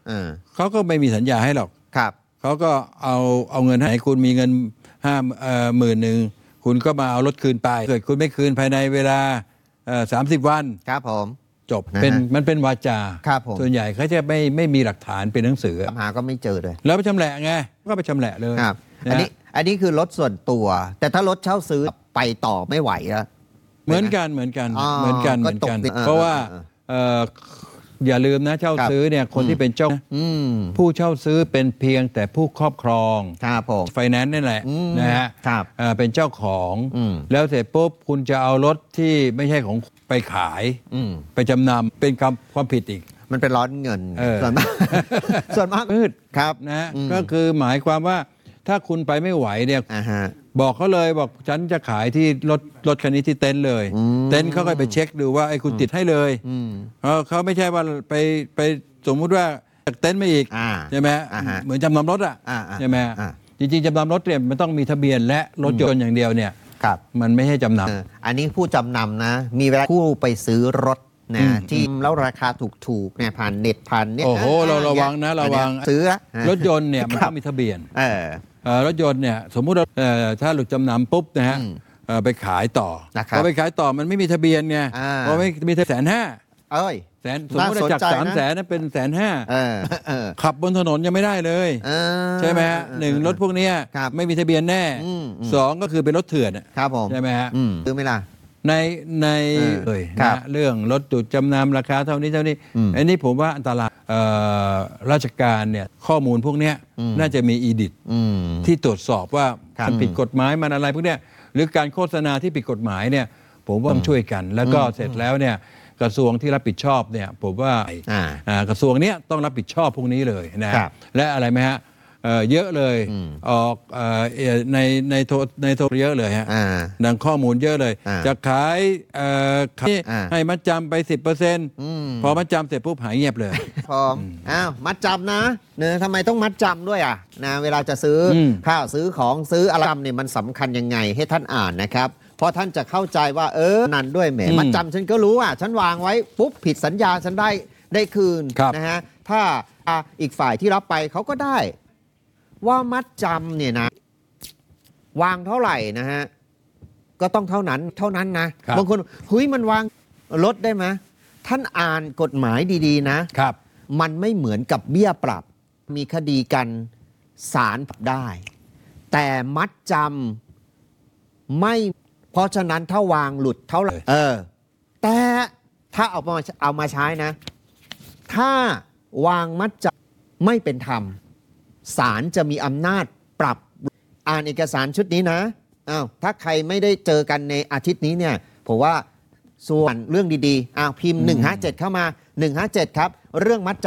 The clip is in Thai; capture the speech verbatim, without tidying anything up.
เขาก็ไม่มีสัญญาให้หรอกครับเขาก็เอาเอาเงินให้คุณมีเงินห้าหมื่นหนึ่งคุณก็มาเอารถคืนไปเกิดคุณไม่คืนภายในเวลาสามสิบวันครับผมจบเป็นมันเป็นวาจาครับผมส่วนใหญ่เขาจะไม่ไม่มีหลักฐานเป็นหนังสือหาก็ไม่เจอเลยแล้วไปชำแหละไงก็ไปชำแหละเลยครับอันนี้อันนี้คือรถส่วนตัวแต่ถ้ารถเช่าซื้อไปต่อไม่ไหวแล้วเหมือนกันเหมือนกันเหมือนกันเหมือนกันเพราะว่าอย่าลืมนะเช่าซื้อเนี่ยคนที่เป็นเจ้าผู้เช่าซื้อเป็นเพียงแต่ผู้ครอบครองครับผมไฟแนนซ์นี่แหละนะฮะเป็นเจ้าของแล้วเสร็จปุ๊บคุณจะเอารถที่ไม่ใช่ของไปขายไปจำนำเป็นความผิดอีกมันเป็นร้อนเงินส่วนมากส่วนมากมืดครับนะก็คือหมายความว่าถ้าคุณไปไม่ไหวเนี่ยบอกเขาเลยบอกฉันจะขายที่รถรถคันนี้ที่เต็นท์เลยเต็นท์เขาก็ไปเช็คดูว่าไอ้คุณติดให้เลยเขาไม่ใช่ว่าไปไปสมมุติว่าจากเต็นท์มาอีกใช่ไหมเหมือนจำนำรถอ่ะใช่ไหมจริงๆจำนำรถเนี่ยมันต้องมีทะเบียนและรถยนต์อย่างเดียวเนี่ยมันไม่ใช่จำนำอันนี้ผู้จำนำนะมีเวลาผู้ไปซื้อรถนะที่แล้วราคาถูกๆเนี่ยผ่านเน็ตผ่านเนี่ยโอ้โหเราระวังนะระวังซื้อรถยนต์เนี่ยมันต้องมีทะเบียนรถยนต์เนี่ยสมมุติถ้าหลุดจำนำปุ๊บนะฮะไปขายต่อพอไปขายต่อมันไม่มีทะเบียนไงพอไม่มีแสนห้าเอ้ยแสนสมมติจากสามแสนนั้นเป็นแสนห้าขับบนถนนยังไม่ได้เลยใช่ไหมฮะหนึ่งรถพวกนี้ไม่มีทะเบียนแน่สองก็คือเป็นรถเถื่อนใช่ไหมฮะซื้อไหมล่ะในในเลยนะเรื่องรถจุดจำนำราคาเท่านี้เท่านี้อันนี้ผมว่าอันตรายราชการเนี่ยข้อมูลพวกนี้น่าจะมีอีดิทที่ตรวจสอบว่ามันผิดกฎหมายมันอะไรพวกนี้หรือการโฆษณาที่ผิดกฎหมายเนี่ยผมว่าต้องช่วยกันแล้วก็เสร็จแล้วเนี่ยกระทรวงที่รับผิดชอบเนี่ยผมว่ากระทรวงนี้ต้องรับผิดชอบพวกนี้เลยนะและอะไรไหมฮะเยอะเลยออกในในโทรในโทรเยอะเลยฮะดังข้อมูลเยอะเลยจะขายให้มัดจำไป สิบเปอร์เซ็นต์ พอมัดจำเสร็จปุ๊บหายเงียบเลยพออ้าวมัดจำนะเนอะทำไมต้องมัดจำด้วยอ่ะนะเวลาจะซื้อข้าวซื้อของซื้ออะไรเนี่ยมันสำคัญยังไงให้ท่านอ่านนะครับเพราะท่านจะเข้าใจว่าเออนั่นด้วยแหมมัดจำฉันก็รู้อ่ะฉันวางไว้ปุ๊บผิดสัญญาฉันได้ได้คืนนะฮะถ้าอีกฝ่ายที่รับไปเขาก็ได้ว่ามัดจำเนี่ยนะวางเท่าไหร่นะฮะก็ต้องเท่านั้นเท่านั้นนะบางคนเฮ้ยมันวางลดได้ไหมท่านอ่านกฎหมายดีๆนะครับมันไม่เหมือนกับเบี้ยปรับมีคดีกันศาลปรับได้แต่มัดจำไม่เพราะฉะนั้นถ้าวางหลุดเท่าไหร่เออแต่ถ้าเอามาเอามาใช้นะถ้าวางมัดจำไม่เป็นธรรมศาลจะมีอำนาจปรับอ่านเอกสารชุดนี้นะอ้าวถ้าใครไม่ได้เจอกันในอาทิตย์นี้เนี่ยผมว่าส่วนเรื่องดีๆอ้าวพิมพ์หนึ่งห้าเจ็ดเข้ามาหนึ่งห้าเจ็ดครับเรื่องมัดจำ